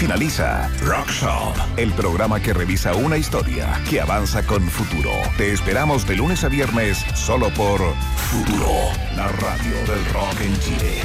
Finaliza Rock Shop, el programa que revisa una historia que avanza con futuro. Te esperamos de lunes a viernes solo por Futuro, la radio del rock en Chile.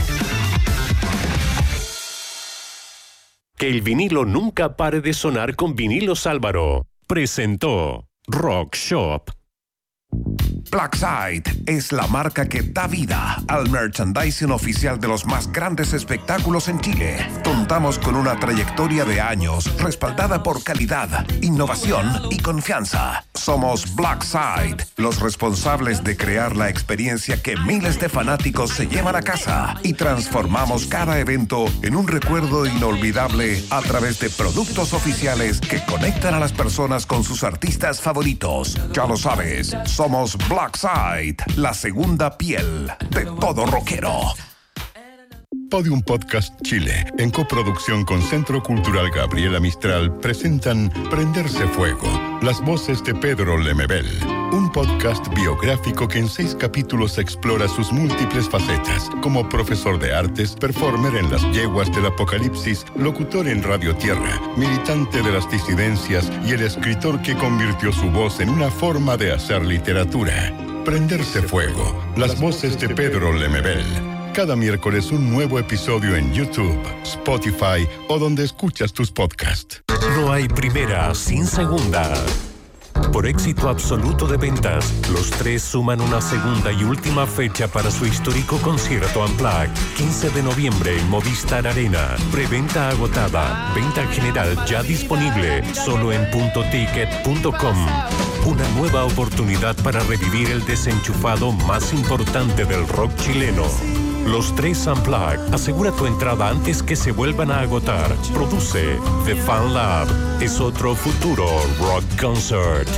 Que el vinilo nunca pare de sonar con Vinilos Álvaro. Presentó Rock Shop. Blackside es la marca que da vida al merchandising oficial de los más grandes espectáculos en Chile. Contamos con una trayectoria de años respaldada por calidad, innovación y confianza. Somos Blackside, los responsables de crear la experiencia que miles de fanáticos se llevan a casa y transformamos cada evento en un recuerdo inolvidable a través de productos oficiales que conectan a las personas con sus artistas favoritos. Ya lo sabes, somos Blackside, la segunda piel de todo rockero. Podium Podcast Chile, en coproducción con Centro Cultural Gabriela Mistral, presentan Prenderse Fuego, las voces de Pedro Lemebel, un podcast biográfico que en 6 capítulos explora sus múltiples facetas, como profesor de artes, performer en las yeguas del apocalipsis, locutor en Radio Tierra, militante de las disidencias y el escritor que convirtió su voz en una forma de hacer literatura. Prenderse Fuego, las voces de Pedro Lemebel. Cada miércoles un nuevo episodio en YouTube, Spotify o donde escuchas tus podcasts. No hay primera sin segunda. Por éxito absoluto de ventas, los tres suman una segunda y última fecha para su histórico concierto Unplugged. 15 de noviembre en Movistar Arena. Preventa agotada. Venta general ya disponible. Solo en puntoticket.com. Una nueva oportunidad para revivir el desenchufado más importante del rock chileno. Los tres Unplugged. Asegura tu entrada antes que se vuelvan a agotar. Produce The Fan Lab. Es otro futuro rock concert.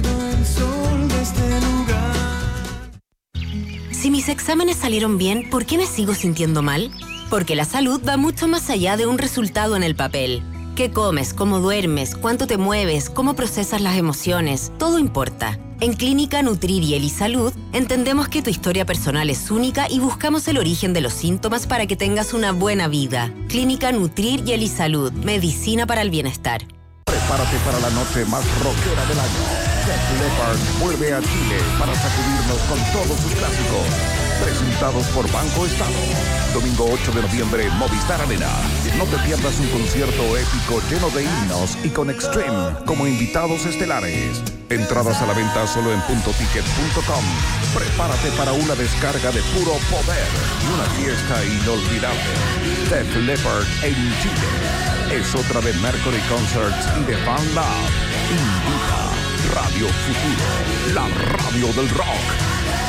Si mis exámenes salieron bien, ¿por qué me sigo sintiendo mal? Porque la salud va mucho más allá de un resultado en el papel. ¿Qué comes? ¿Cómo duermes? ¿Cuánto te mueves? ¿Cómo procesas las emociones? Todo importa. En Clínica Nutrir y Elisalud entendemos que tu historia personal es única y buscamos el origen de los síntomas para que tengas una buena vida. Clínica Nutrir y Elisalud, medicina para el bienestar. Prepárate para la noche más rockera del año. Def Leppard vuelve a Chile para sacudirnos con todos sus clásicos. Presentados por Banco Estado. Domingo 8 de noviembre, Movistar Arena. No te pierdas un concierto épico lleno de himnos y con Extreme como invitados estelares. Entradas a la venta solo en puntoticket.com. Prepárate para una descarga de puro poder y una fiesta inolvidable. Def Leppard en Chile. Es otra de Mercury Concerts y de Fan Lab. Invita Radio Futuro, la radio del rock.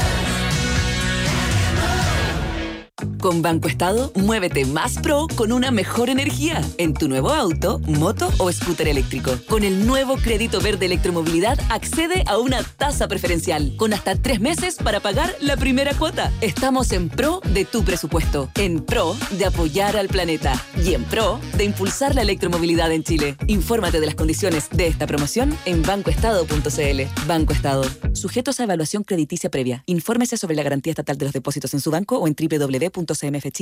Con Banco Estado, muévete más pro con una mejor energía en tu nuevo auto, moto o scooter eléctrico. Con el nuevo crédito verde electromovilidad, accede a una tasa preferencial con hasta 3 meses para pagar la primera cuota. Estamos en pro de tu presupuesto, en pro de apoyar al planeta y en pro de impulsar la electromovilidad en Chile. Infórmate de las condiciones de esta promoción en bancoestado.cl. Banco Estado. Sujetos a evaluación crediticia previa. Infórmese sobre la garantía estatal de los depósitos en su banco o en www.cmfchile.cl.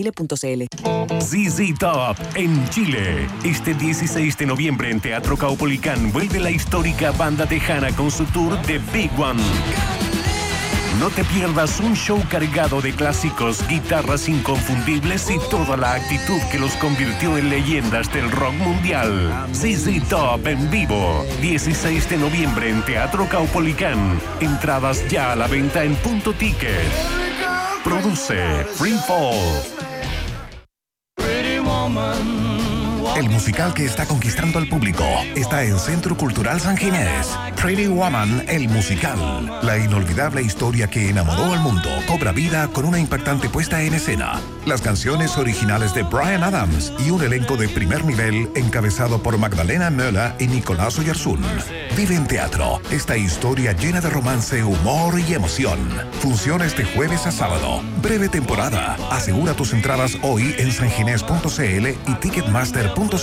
ZZ Top en Chile. Este 16 de noviembre en Teatro Caupolicán vuelve la histórica banda tejana con su tour The Big One. No te pierdas un show cargado de clásicos, guitarras inconfundibles y toda la actitud que los convirtió en leyendas del rock mundial. ZZ Top en vivo, 16 de noviembre en Teatro Caupolicán. Entradas ya a la venta en Punto Ticket. Produce Free Fall. El musical que está conquistando al público está en Centro Cultural San Ginés. Pretty Woman, el musical. La inolvidable historia que enamoró al mundo cobra vida con una impactante puesta en escena. Las canciones originales de Bryan Adams y un elenco de primer nivel encabezado por Magdalena Möller y Nicolás Oyarzún. Vive en teatro esta historia llena de romance, humor y emoción. Funciones de jueves a sábado. Breve temporada. Asegura tus entradas hoy en sanginés.cl y ticketmaster.cl.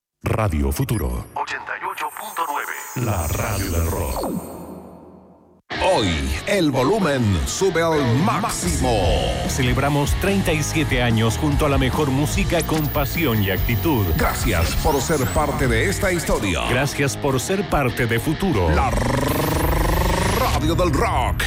Radio Futuro 88.9, la radio del rock. Hoy el volumen sube al máximo. Celebramos 37 años junto a la mejor música con pasión y actitud. Gracias por ser parte de esta historia. Gracias por ser parte de Futuro. La radio del rock.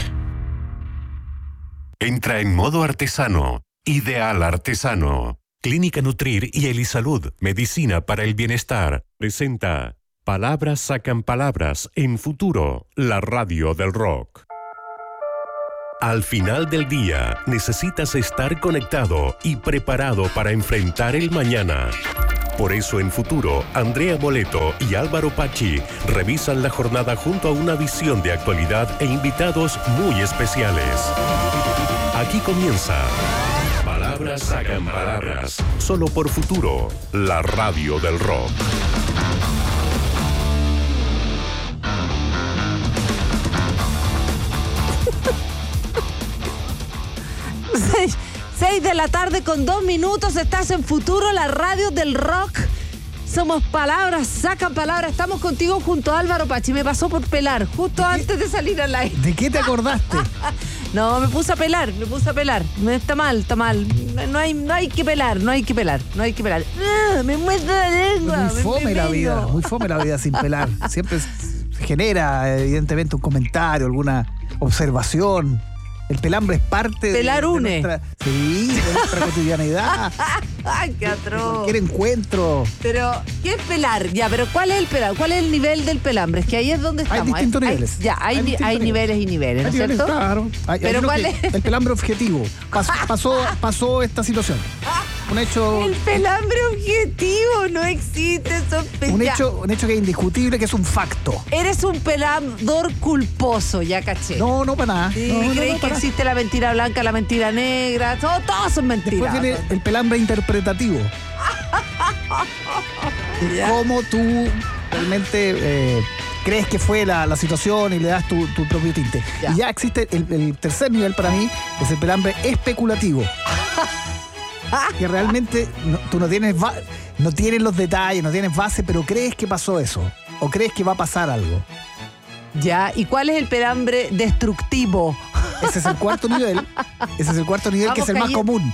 Entra en modo artesano. Ideal Artesano. Clínica Nutrir y Elisalud, medicina para el bienestar, presenta Palabras sacan palabras en Futuro, la radio del rock. Al final del día, necesitas estar conectado y preparado para enfrentar el mañana. Por eso en Futuro, Andrea Moleto y Álvaro Pachi revisan la jornada junto a una visión de actualidad e invitados muy especiales. Aquí comienza Palabras sacan palabras, solo por Futuro, la radio del rock. Seis de la tarde con 2 minutos, estás en Futuro, la radio del rock. Somos Palabras sacan palabras. Estamos contigo junto a Álvaro Pachi. Me pasó por pelar justo antes de salir al aire. ¿De qué te acordaste? No, me puse a pelar. Está mal. No hay que pelar. Me muerde la lengua. Muy fome la vida sin pelar. Siempre se genera, evidentemente, un comentario, alguna observación. El pelambre es parte de nuestra cotidianidad. ¡Ay, qué atroz! Cualquier encuentro. Pero, ¿qué es pelar? Ya, pero ¿cuál es el pelar? ¿Cuál es el nivel del pelambre? Es que ahí es donde estamos. Hay distintos niveles. Hay niveles y niveles, ¿no es cierto? Claro. Pero ¿cuál es? El pelambre objetivo. Pasó esta situación. Un hecho. El pelambre objetivo no existe. Un hecho que es indiscutible, que es un facto. Eres un pelador culposo, ya caché. No, para nada. Sí, no, creí que existe la mentira blanca, la mentira negra. Todos son mentiras. Después viene el pelambre interpretativo. Cómo tú realmente crees que fue la situación y le das tu propio tinte. Ya. Y ya existe el tercer nivel para mí, es el pelambre especulativo. Que realmente tú no tienes los detalles, no tienes base, pero crees que pasó eso. O crees que va a pasar algo. Ya, ¿y cuál es el pelambre destructivo? Ese es el cuarto nivel. Que es el más común.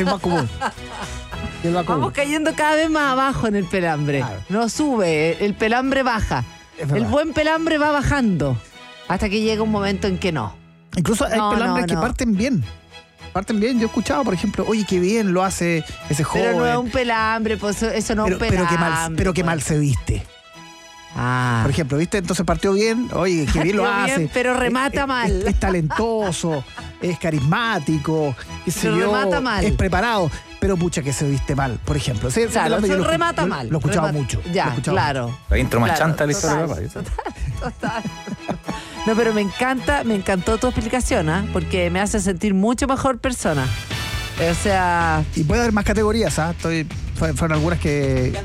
Vamos cayendo cada vez más abajo en el pelambre. Claro. No sube, el pelambre baja. El buen pelambre va bajando. Hasta que llega un momento en que no. Incluso hay pelambres que parten bien. Yo he escuchado, por ejemplo, oye, qué bien lo hace ese joven. Pero no es un pelambre, pues eso no es un pelambre. Pero qué mal se viste. Por ejemplo, ¿viste? Entonces partió bien, oye, qué bien lo hace. Bien, pero remata mal. Es talentoso, es carismático, remata mal. Es preparado, pero pucha que se viste mal, por ejemplo. Claro, remata mal. Lo escuchaba mucho. Ya, claro. La intro más chanta le hizo la papá. Total. No, pero me encantó tu explicación, porque me hace sentir mucho mejor persona. O sea... Y puede haber más categorías, fueron algunas que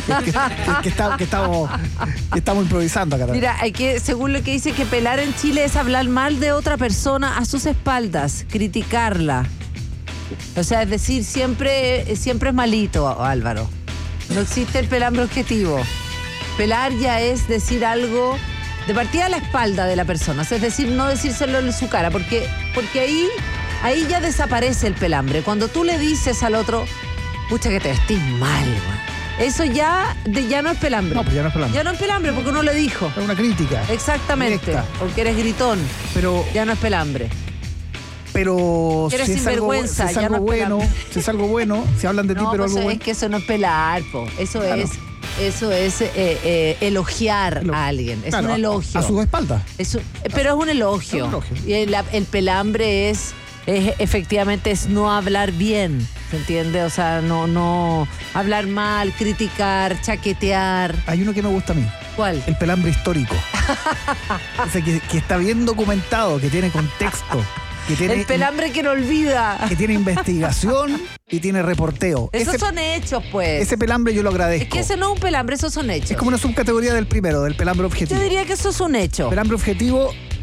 estamos improvisando acá también. Mira, según lo que dice, que pelar en Chile es hablar mal de otra persona a sus espaldas, criticarla. O sea, es decir, siempre es malito, Álvaro. No existe el pelambre objetivo. Pelar ya es decir algo de partida a la espalda de la persona, es decir, no decírselo en su cara, porque ahí ya desaparece el pelambre. Cuando tú le dices al otro, pucha que te vestís mal, güey. Eso ya no es pelambre. No, pues ya no es pelambre. Ya no es pelambre porque uno le dijo. Es una crítica. Exactamente. Directa. Porque eres gritón. Pero ya no es pelambre. Pero eres sinvergüenza, si es algo bueno, si hablan de ti, pero algo bueno. Es que eso no es pelar, po. Eso es elogiar a alguien. Es un elogio. A su espalda. Pero es un elogio. Y el pelambre es efectivamente no hablar bien. ¿Se entiende? O sea, no hablar mal, criticar, chaquetear. Hay uno que me gusta a mí. ¿Cuál? El pelambre histórico. Ese que está bien documentado, que tiene contexto. El pelambre que no olvida. Que tiene investigación y tiene reporteo. Esos son hechos, pues. Ese pelambre yo lo agradezco. Es que ese no es un pelambre, esos son hechos. Es como una subcategoría del primero, del pelambre objetivo. Yo diría que eso es un hecho. Pelambre objetivo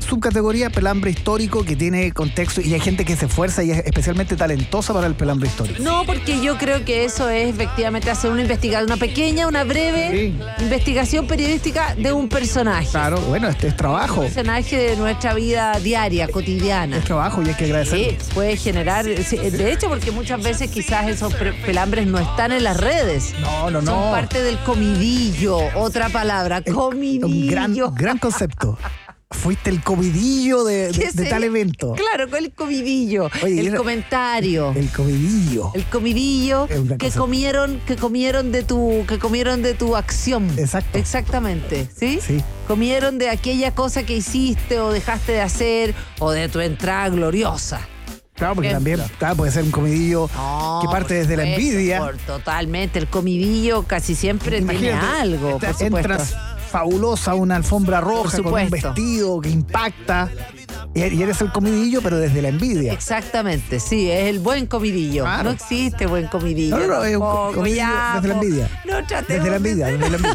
subcategoría pelambre histórico que tiene contexto y hay gente que se esfuerza y es especialmente talentosa para el pelambre histórico. No, porque yo creo que eso es efectivamente hacer una investigación, una breve investigación periodística de un personaje. Claro, bueno, este es trabajo. Un personaje de nuestra vida diaria, cotidiana. Es trabajo y hay que agradecerlo. Sí, puede generar, de hecho, porque muchas veces quizás esos pelambres no están en las redes. No. Son parte del comidillo, otra palabra, comidillo. Un gran concepto. Fuiste el comidillo de tal evento. Claro, con el comidillo. Oye, el comentario. El comidillo. El comidillo que comieron de tu acción. Exacto. Exactamente, ¿sí? Sí. Comieron de aquella cosa que hiciste o dejaste de hacer o de tu entrada gloriosa. Claro, porque también puede ser un comidillo que parte desde la envidia. Totalmente, el comidillo casi siempre tiene algo, por supuesto. Entras fabulosa, una alfombra roja con un vestido que impacta y eres el comidillo, pero desde la envidia. Exactamente, sí, es el buen comidillo. Claro. No existe buen comidillo. No, es un comidillo desde la envidia. Desde la envidia.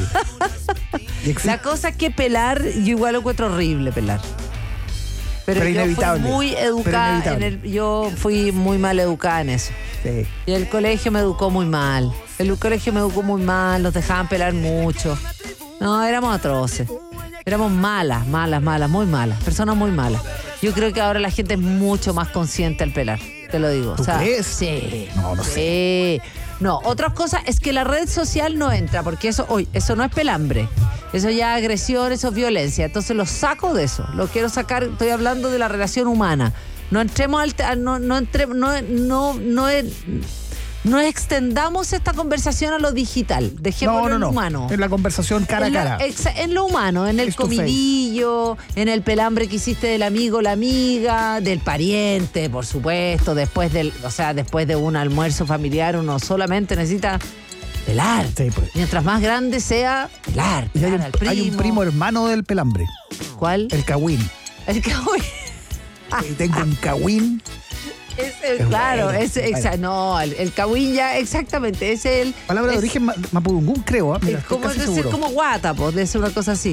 La cosa es que pelar, yo igual lo encuentro horrible pelar. Pero yo inevitable. Fui muy educada yo fui muy mal educada en eso. Sí. Y el colegio me educó muy mal. Nos dejaban pelar mucho. No, éramos atroces. Éramos malas, muy malas. Personas muy malas. Yo creo que ahora la gente es mucho más consciente al pelar. Te lo digo. ¿Tú crees? Sí. No sé. No, otra cosa es que la red social no entra, porque eso no es pelambre. Eso ya es agresión, eso es violencia. Entonces lo saco de eso. Lo quiero sacar, estoy hablando de la relación humana. No entremos no extendamos esta conversación a lo digital. Dejémoslo en lo humano. En la conversación cara a cara. En lo humano, en el comidillo, en el pelambre que hiciste del amigo, la amiga, del pariente, por supuesto. Después de un almuerzo familiar, uno solamente necesita pelar. Sí, pues. Mientras más grande sea, pelar. Y hay un primo hermano del pelambre. ¿Cuál? El cagüín. El cagüín. Y tengo un cagüín. Claro, el cagüín ya, exactamente, es el... Palabra de origen mapudungún, creo. Mira, como guatapo, debe ser una cosa así.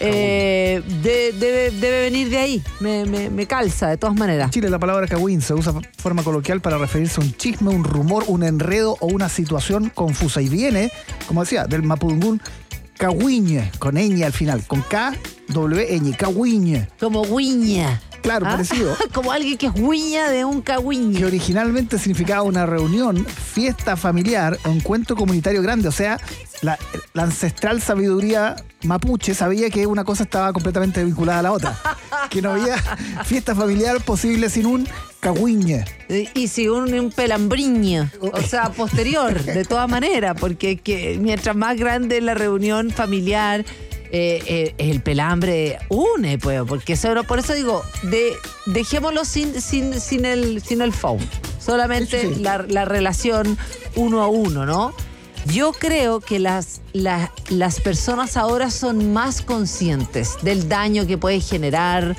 Debe venir de ahí, me calza, de todas maneras. En Chile la palabra cagüín se usa de forma coloquial para referirse a un chisme, un rumor, un enredo o una situación confusa. Y viene, como decía, del mapudungún cagüiñe, con ñ al final, con K, W, ñ, cagüiñe. Como guiña. Claro, parecido. Como alguien que es guiña de un cagüiñe. Que originalmente significaba una reunión, fiesta familiar o encuentro comunitario grande. O sea, la ancestral sabiduría mapuche sabía que una cosa estaba completamente vinculada a la otra. Que no había fiesta familiar posible sin un cagüiñe. Y sin un pelambriño. O sea, posterior, de todas maneras. Porque mientras más grande es la reunión familiar... el pelambre une, pues, porque por eso digo, dejémoslo sin el phone, solamente sí. La relación uno a uno, ¿no? Yo creo que las personas ahora son más conscientes del daño que puede generar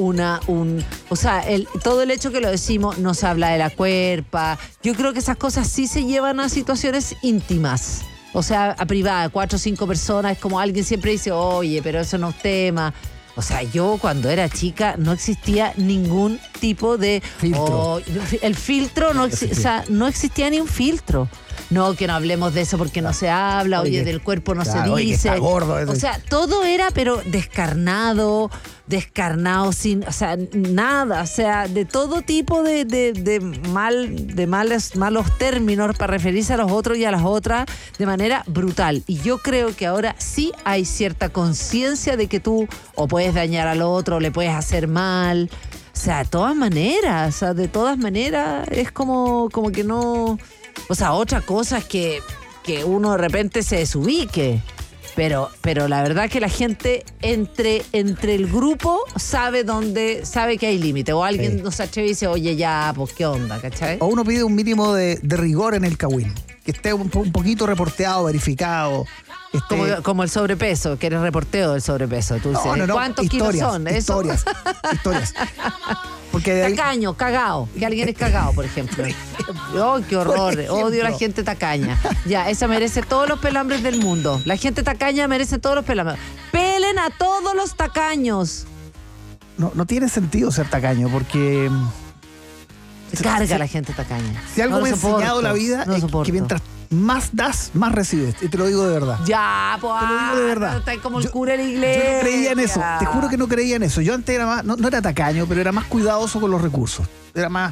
todo el hecho que lo decimos, nos habla de la cuerpa. Yo creo que esas cosas sí se llevan a situaciones íntimas. O sea, a privada, 4 o 5 personas, es como alguien siempre dice, oye, pero eso no es tema. O sea, yo cuando era chica no existía ningún tipo de... filtro. El filtro, no existía ni un filtro. No, que no hablemos de eso porque no se habla, oye del cuerpo no se dice. Oye, que está gordo. O sea, todo era, pero descarnado, sin, o sea, nada, o sea, de todo tipo de malos términos para referirse a los otros y a las otras de manera brutal. Y yo creo que ahora sí hay cierta conciencia de que tú o puedes dañar al otro o le puedes hacer mal. O sea, de todas maneras, es como que no... O sea, otra cosa es que uno de repente se desubique. Pero la verdad que la gente entre el grupo sabe que hay límite. O alguien nos atreve y dice, oye, ya, pues, ¿qué onda? ¿Cachai? O uno pide un mínimo de rigor en el cagüín. Que esté un poquito reporteado, verificado. Como el sobrepeso, que eres reporteo del sobrepeso. Tú dices, no. ¿cuántos kilos son? Historias. Porque tacaño, cagado. Que alguien es cagado, por ejemplo. ¡Oh, qué horror! Odio a la gente tacaña. Ya, esa merece todos los pelambres del mundo. La gente tacaña merece todos los pelambres. ¡Pelen a todos los tacaños! no tiene sentido ser tacaño porque... Se carga la gente tacaña. Si algo me ha enseñado la vida es que mientras más das, más recibes. Y te lo digo de verdad. Ya, pues. Te lo digo de verdad. Está como el cura de la iglesia. Yo no creía en eso. Te juro que no creía en eso. Yo antes era más, no era tacaño, pero era más cuidadoso con los recursos. Era más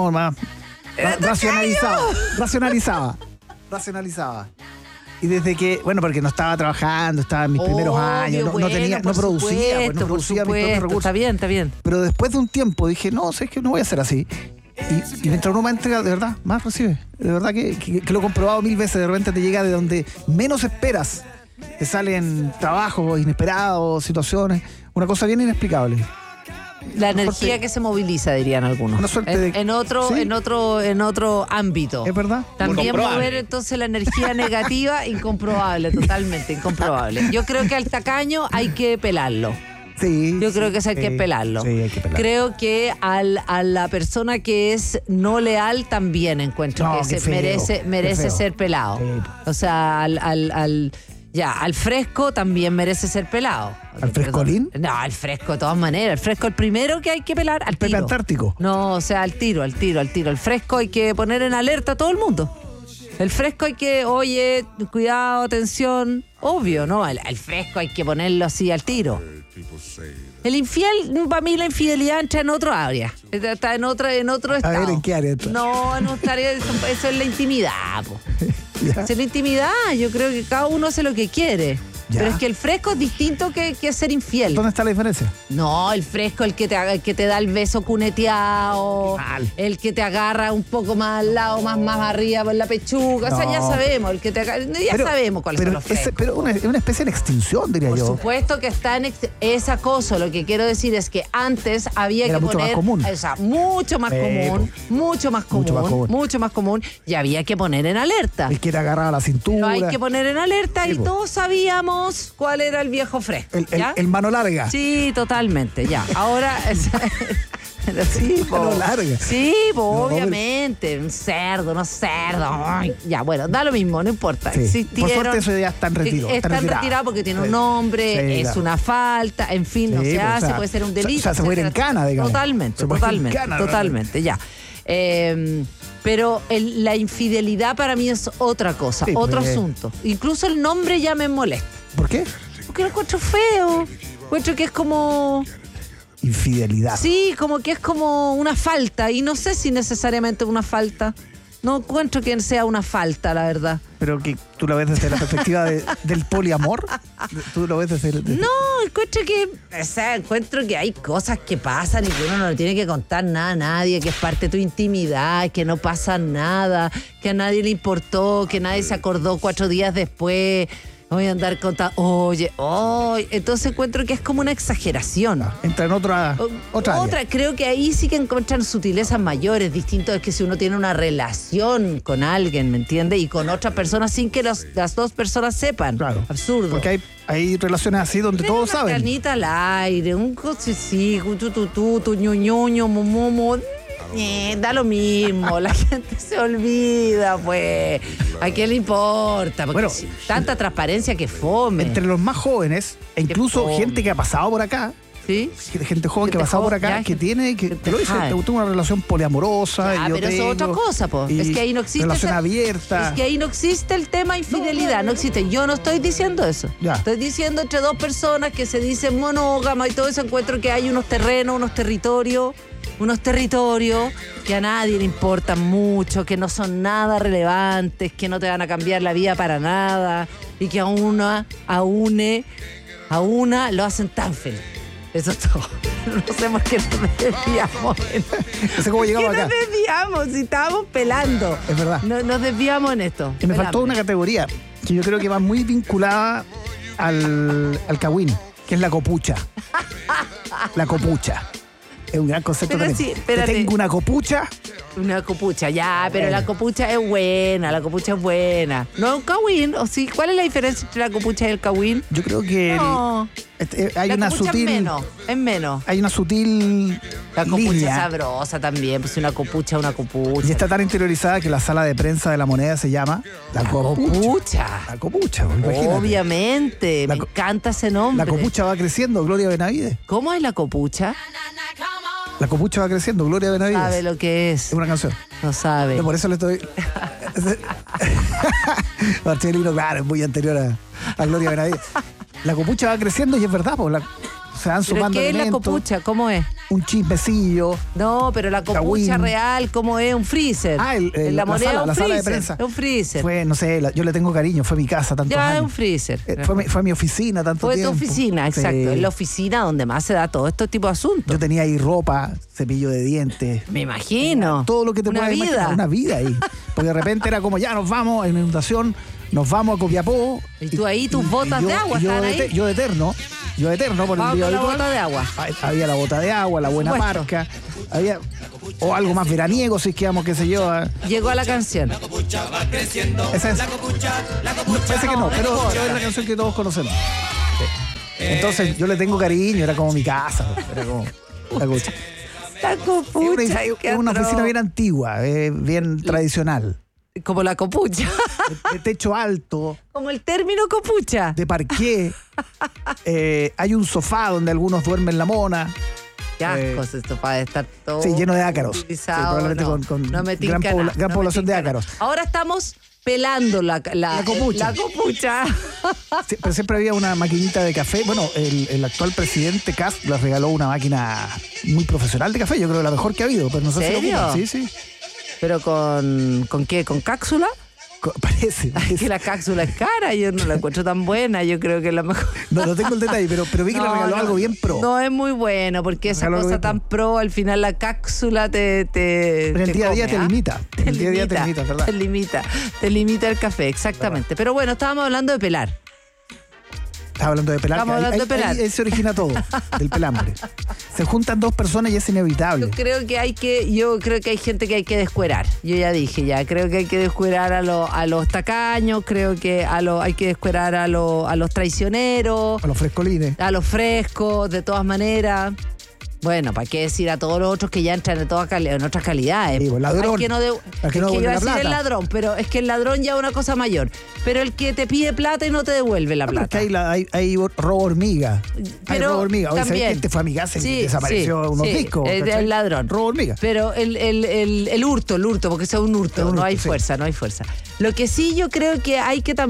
racionalizaba. Y desde que, porque no estaba trabajando, estaba en mis primeros años, no producía mis propios recursos. Está bien. Pero después de un tiempo dije, no, sé que no voy a ser así. Y mientras uno más entrega, de verdad, más recibe. De verdad que lo he comprobado 1000 veces. De repente te llega de donde menos esperas. Te salen trabajos inesperados, situaciones. Una cosa bien inexplicable. La energía que se moviliza, dirían algunos. Una suerte en otro ámbito. Es verdad. También mover entonces la energía negativa, incomprobable, totalmente incomprobable. Yo creo que al tacaño hay que pelarlo. Sí. Yo creo que hay que pelarlo. Sí, hay que pelarlo. Creo que a la persona que es no leal también encuentro que merece ser pelado. Sí. O sea, al fresco también merece ser pelado. ¿Al frescolín? No, al fresco de todas maneras. El fresco el primero que hay que pelar al tiro. ¿Pepe Antártico? No, o sea, al tiro. El fresco hay que poner en alerta a todo el mundo. El fresco hay que, oye, cuidado, atención. Obvio, ¿no? El fresco hay que ponerlo así al tiro. El infiel, para mí la infidelidad entra en otro área. Está en otro estado. A ver, ¿en qué área entra? No, en otra área, eso es la intimidad, po. Esa es la intimidad. Yo creo que cada uno hace lo que quiere. Ya. Pero es que el fresco es distinto que ser infiel. ¿Dónde está la diferencia? No, el fresco, el que te da el beso cuneteado, el que te agarra un poco más al lado, más arriba por la pechuga. No. O sea, ya sabemos, sabemos cuáles son los frescos. Pero es una especie de extinción, diría yo. Por supuesto que está es acoso. Lo que quiero decir es que antes había que poner... Más común. O sea, mucho más común. Y había que poner en alerta. El que te agarraba la cintura. Pero hay que poner en alerta y todos sabíamos cuál era el viejo fresco. El mano larga. Sí, totalmente, ya. Ahora... Sí, mano larga. Sí, obviamente. Un cerdo, no cerdo. Ay, ya, bueno, da lo mismo, no importa. Sí. Por suerte eso ya está en retiro. Están retirados porque tiene un nombre, es una falta, en fin, no se hace, puede ser un delito. O sea, se muere en cana, digamos. Totalmente, ya. Pero la infidelidad para mí es otra cosa, otro asunto. Incluso el nombre ya me molesta. ¿Por qué? Porque lo encuentro feo. Encuentro que es como... Infidelidad. Sí, como que es como una falta. Y no sé si necesariamente una falta. No encuentro que sea una falta, la verdad. Pero que tú lo ves desde la perspectiva del poliamor. ¿Tú lo ves desde No, encuentro que hay cosas que pasan y que uno no le tiene que contar nada a nadie, que es parte de tu intimidad, que no pasa nada, que a nadie le importó, que nadie se acordó 4 días después. Voy a andar contando, entonces encuentro que es como una exageración. Entra en otra área. Creo que ahí sí que encuentran sutilezas mayores. Distinto es que si uno tiene una relación con alguien, ¿me entiende? Y con otra persona sin que las dos personas sepan. Claro. Absurdo. Porque hay relaciones así donde todos saben. Carnita al aire, un cosicito, tu ñoñoño, momomo. Da lo mismo, la gente se olvida, pues. ¿A quién le importa? Porque tanta transparencia que fome. Entre los más jóvenes, e incluso gente que ha pasado por acá. ¿Sí? Gente joven que ha pasado por acá, que tiene, te lo dice, te gustó una relación poliamorosa. Pero eso es otra cosa, pues. Es que ahí no existe. Relación abierta. Es que ahí no existe el tema infidelidad, no existe. Yo no estoy diciendo eso. Ya. Estoy diciendo entre dos personas que se dicen monógamas y todo eso, encuentro que hay unos terrenos, unos territorios que a nadie le importan mucho, que no son nada relevantes, que no te van a cambiar la vida para nada y que a una lo hacen tan feliz. Eso es todo. No sé por qué nos desviamos. No sé cómo llegamos acá. Nos desviamos si estábamos pelando. Es verdad. Nos desviamos en esto. Y me faltó una categoría que yo creo que va muy vinculada al cagüín, que es la copucha. La copucha. Es un gran concepto también. Sí, tengo una copucha. Una copucha, ya, pero la copucha es buena, No es un cagüín, ¿o sí? ¿Cuál es la diferencia entre la copucha y el cagüín? Yo creo que Hay la una copucha sutil. es menos. Hay una sutil La copucha línea. es sabrosa también, pues una copucha es una copucha. Y está tan interiorizada que la sala de prensa de la Moneda se llama La Copucha. La Copucha, imagínate. Obviamente, La me co- encanta ese nombre. La Copucha va creciendo, Gloria Benavides. ¿Cómo es la copucha? La Copucha va creciendo, Gloria Benavides. Sabe lo que es. Es una canción. No sabe. Yo por eso le estoy. Marcelino, claro, es muy anterior a Gloria Benavides. La Copucha va creciendo y es verdad, pues se van ¿Pero sumando qué es la elementos. copucha? ¿Cómo es? Un chismecillo. No, pero la copucha Cagüín. real, ¿cómo es? Un freezer. En la moneda sala, un la freezer. sala de prensa. Es un freezer. Fue, no sé, yo le tengo cariño, fue mi casa tantos Ya, es años. un freezer. Fue mi oficina tanto Fue tiempo. tu oficina, Sí. exacto. Es la oficina donde más se da todo este tipo de asuntos. Yo tenía ahí ropa, cepillo de dientes. Me imagino. Todo lo que te Una puedas vida. imaginar. Una vida ahí. Porque de repente era como, ya nos vamos en inundación, nos vamos a Copiapó. Y tú ahí, tus botas de agua yo estaban de, ahí. Yo de eterno por el Vamos día con la habitual. bota de agua. Había la bota de agua, la buena supuesto. parca. O algo más veraniego, si es que vamos, qué sé yo. Llegó a la canción. Esa es. Parece que no, pero es la canción que todos conocemos. Sí. Entonces yo le tengo cariño, era como mi casa. Era como la copucha. La copucha. Es una oficina bien antigua, bien tradicional. Como la copucha. De techo alto, Como el término copucha. de parqué. Hay un sofá donde algunos duermen la mona. Qué asco esto para estar todo. Sí, lleno de ácaros. utilizado, Sí, probablemente no. con No me gran tinca nada, gran no me población de tinca nada. ácaros. Ahora estamos pelando la copucha. La copucha. Sí, pero siempre había una maquinita de café. Bueno, el actual presidente Kast les regaló una máquina muy profesional de café. Yo creo que la mejor que ha habido. Pero no sé si ¿Serio? lo ocupan. Sí, sí. ¿Pero con qué? ¿Con cápsula? Parece. Es que la cápsula es cara, yo no la encuentro tan buena, yo creo que es la mejor. No tengo el detalle, pero vi que le regaló algo bien pro. No es muy bueno, porque esa Regaló algo cosa bien tan pro, al final la cápsula te Pero el día a día te limita. El día a día te limita, ¿verdad? Te limita el café, exactamente. Pero bueno, estábamos hablando de pelar. Estaba hablando de pelar. Estamos hablando de pelar. Ahí se origina todo, del pelambre. Se juntan dos personas y es inevitable. Yo creo que hay gente que hay que descuerar. Yo ya dije, creo que hay que descuerar a los tacaños, creo que hay que descuerar a los traicioneros, A los frescolines. a los frescos, de todas maneras. Bueno, ¿para qué decir a todos los otros que ya entran en otras calidades? Sí, pues, ladrón. Al que no Al que no es que devuelve iba a la decir el plata. ladrón, pero es que el ladrón ya es una cosa mayor. Pero el que te pide plata y no te devuelve la Pero es que plata. hay robo hormiga. Hay Pero robo hormiga. Oye, ¿sabes también. que este fue a mi casa y Sí, desapareció sí, unos sí, discos? el ¿cachai? ladrón. Robo hormiga. Pero el hurto, porque sea un hurto, Es un no hurto, hay sí. fuerza, no hay fuerza. Lo que sí yo creo que hay que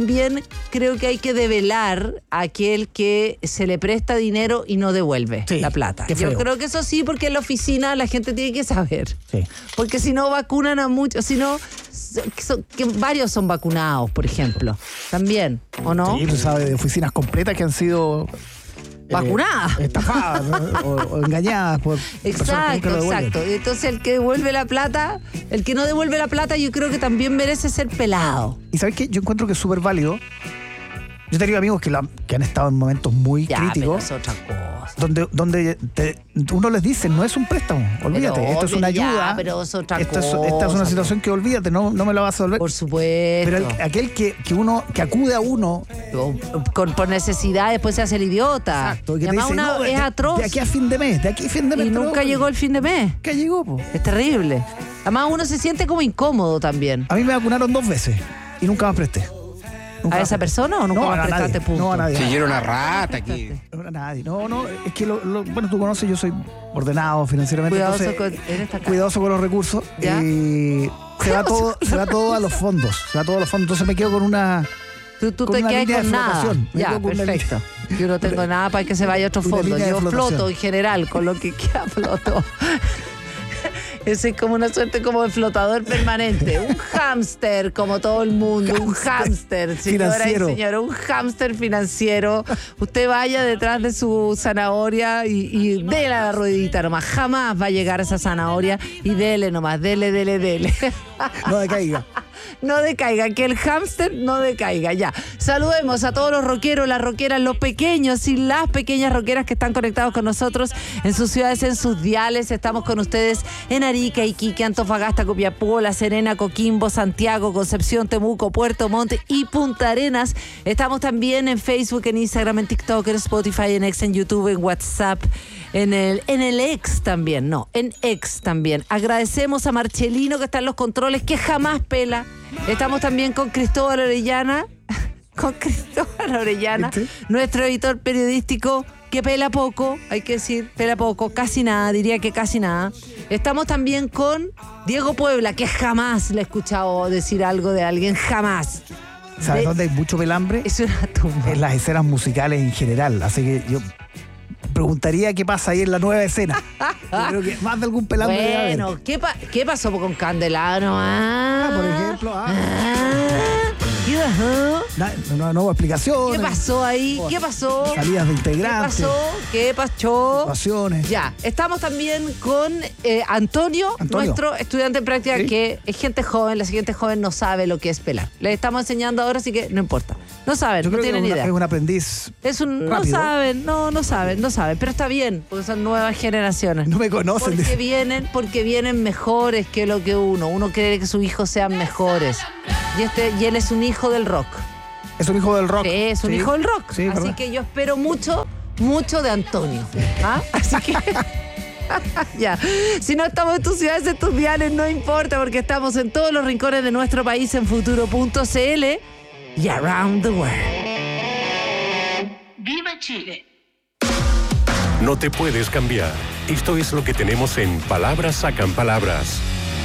develar a aquel que se le presta dinero y no devuelve Sí, la plata. qué feo. Yo creo que eso sí, porque en la oficina la gente tiene que saber. Sí. Porque si no vacunan a muchos, si no, que varios son vacunados, por ejemplo. También, ¿o no? Sí, tú sabes de oficinas completas que han sido Vacunadas. estafadas, ¿no? o engañadas por personas que nunca Exacto, lo devuelven. exacto. Y entonces el que devuelve la plata, el que no devuelve la plata, yo creo que también merece ser pelado. Y ¿sabes qué? Yo encuentro que es súper válido. Yo he tenido amigos que han estado en momentos muy Ya, críticos. pero es otra cosa. Donde uno les dice, no es un préstamo, olvídate, Pero esto es una obvio, ya, pero pero es otra esta cosa, es una situación que olvídate, no me la vas a devolver. Por supuesto. Pero aquel que acude a uno, Por necesidad después se hace el idiota. exacto, que Y te además dice, no, es atroz. de aquí a fin de mes, y te nunca lo- llegó el fin de mes. ¿Qué llegó, po? Es terrible. Además uno se siente como incómodo también. A mí me vacunaron 2 veces y nunca más presté. Nunca ¿A más esa presté. persona o nunca No, más a nadie, prestaste punto? no a nadie. Si yo era una rata aquí. No, a nadie. No, es que bueno, tú conoces, yo soy ordenado financieramente. Cuidadoso entonces, en esta casa. cuidadoso con los recursos. ¿Ya? Y se va todo a los fondos. Entonces me quedo con una. Tú con te una quedas línea de con nada. flotación. Me Ya, quedo con una perfecto. Yo no tengo nada para que se vaya a otro una fondo. línea de Yo flotación. floto en general, con lo que queda floto. Ese es como una suerte como de flotador permanente. Un hámster, como todo el mundo. Un hámster, señora financiero. y señor. Un hámster financiero. Usted vaya detrás de su zanahoria y dele a la ruedita nomás. Jamás va a llegar esa zanahoria y dele nomás. Dele. No decaiga. no decaiga, que el hámster no decaiga. Ya, saludemos a todos los rockeros, las rockeras, los pequeños y las pequeñas rockeras que están conectados con nosotros en sus ciudades, en sus diales. Estamos con ustedes en Arica, Iquique, Antofagasta, Copiapó, La Serena, Coquimbo, Santiago, Concepción, Temuco, Puerto Montt y Punta Arenas. Estamos también en Facebook, en Instagram, en TikTok, en Spotify, en X, en YouTube, en WhatsApp, en el X también, en X también. Agradecemos a Marcelino que está en los controles, que jamás pela. Estamos también con Cristóbal Orellana, ¿Sí? Nuestro editor periodístico, que pela poco, hay que decir, pela poco, casi nada, diría que casi nada. Estamos también con Diego Puebla, que jamás le he escuchado decir algo de alguien, jamás. ¿Sabes dónde hay mucho pelambre? Es una tumba. En las escenas musicales en general. Así que yo preguntaría qué pasa ahí en la nueva escena. Yo creo que más de algún pelambre debe haber. Bueno, ¿qué pasó con Candelano? Por ejemplo. ¿Qué pasó? Una nueva explicación. ¿Qué pasó ahí? ¿Qué pasó? Salidas de integrantes. ¿Qué pasó? Situaciones. Ya, estamos también con Antonio, nuestro estudiante en práctica, ¿sí? Que es gente joven. La siguiente joven no sabe lo que es pelar. Le estamos enseñando ahora, así que no importa. No saben, Yo no creo tienen que idea. Es un aprendiz. No saben, pero está bien, porque son nuevas generaciones. No me conocen. Porque vienen mejores que lo que uno. Uno quiere que sus hijos sean mejores. Y él es un hijo del rock. Es un hijo del rock. Sí, es un hijo del rock. Sí, así ¿verdad? que yo espero mucho de Antonio. ¿Ah? Así que ya. Si no estamos en tus ciudades, en tus diales, no importa, porque estamos en todos los rincones de nuestro país en futuro.cl y around the world. ¡Viva Chile! No te puedes cambiar. Esto es lo que tenemos en Palabras Sacan Palabras.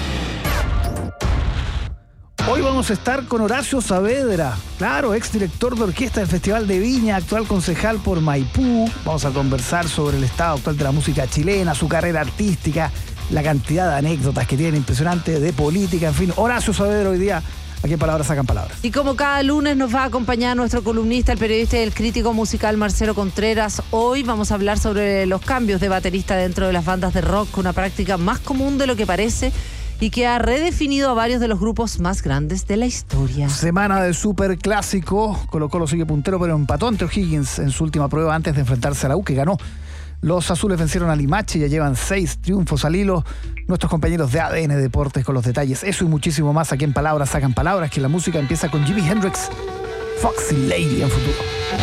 Hoy vamos a estar con Horacio Saavedra, claro, exdirector de orquesta del Festival de Viña, actual concejal por Maipú. Vamos a conversar sobre el estado actual de la música chilena, su carrera artística, la cantidad de anécdotas que tiene impresionante, de política, en fin. Horacio Saavedra hoy día, aquí en Palabras Sacan Palabras. Y como cada lunes nos va a acompañar nuestro columnista, el periodista y el crítico musical Marcelo Contreras. Hoy vamos a hablar sobre los cambios de baterista dentro de las bandas de rock, una práctica más común de lo que parece y que ha redefinido a varios de los grupos más grandes de la historia. Semana de superclásico. Colo-Colo sigue puntero, pero empató ante O'Higgins en su última prueba antes de enfrentarse a la U, que ganó. Los azules vencieron a Limache y ya llevan 6 triunfos al hilo. Nuestros compañeros de ADN Deportes con los detalles. Eso y muchísimo más aquí en Palabras Sacan Palabras, que la música empieza con Jimi Hendrix, Foxy Lady en futuro.